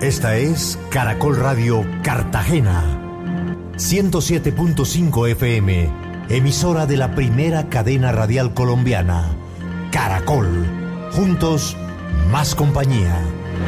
Esta es Caracol Radio Cartagena, 107.5 FM, emisora de la primera cadena radial colombiana. Caracol, juntos, más compañía.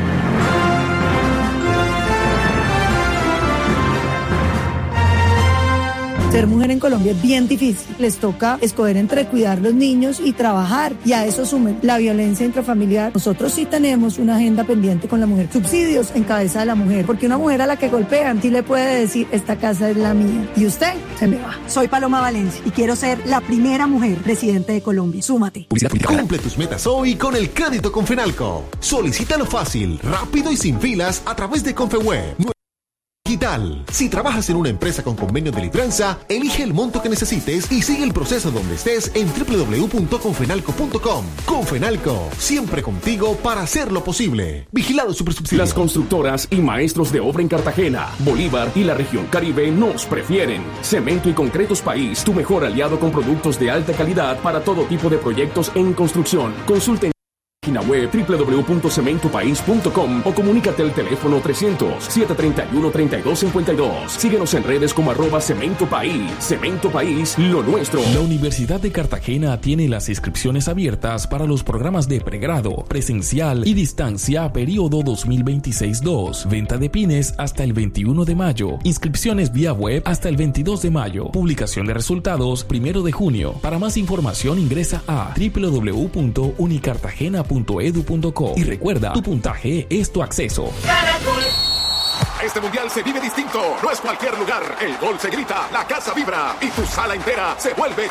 Ser mujer en Colombia es bien difícil. Les toca escoger entre cuidar los niños y trabajar. Y a eso sumen la violencia intrafamiliar. Nosotros sí tenemos una agenda pendiente con la mujer. Subsidios en cabeza de la mujer. Porque una mujer a la que golpean sí le puede decir, esta casa es la mía. Y usted se me va. Soy Paloma Valencia y quiero ser la primera mujer presidente de Colombia. Súmate. Cumple tus metas hoy con el crédito Confenalco. Solicítalo fácil, rápido y sin filas a través de Confeweb. Digital. Si trabajas en una empresa con convenio de libranza, elige el monto que necesites y sigue el proceso donde estés en www.confenalco.com. Confenalco, siempre contigo para hacerlo posible. Vigilado Supersubsidio. Las constructoras y maestros de obra en Cartagena, Bolívar y la región Caribe nos prefieren. Cemento y Concretos País, tu mejor aliado con productos de alta calidad para todo tipo de proyectos en construcción. Consulten página web www.cementopaís.com o comunícate al teléfono 300-731-3252. Síguenos en redes como @cementopaís. Cemento País, lo nuestro. La Universidad de Cartagena tiene las inscripciones abiertas para los programas de pregrado, presencial y distancia periodo 2026-2. Venta de pines hasta el 21 de mayo. Inscripciones vía web hasta el 22 de mayo. Publicación de resultados 1 de junio. Para más información ingresa a www.unicartagena.edu.co y recuerda, tu puntaje es tu acceso. ¡Caracol! Este mundial se vive distinto, no es cualquier lugar. El gol se grita, la casa vibra y tu sala entera se vuelve